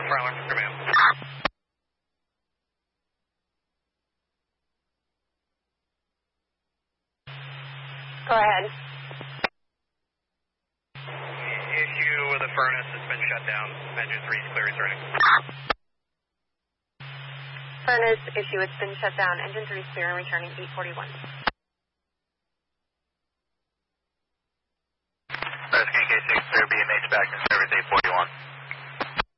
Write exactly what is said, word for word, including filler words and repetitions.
Prowler, command. Go ahead. Issue with a furnace that's been shut down. Engine three is clear returning. Furnace issue, it's been shut down. Engine three is clear and returning eight forty-one. Rescue K six, clear B M H back to service eight forty-one.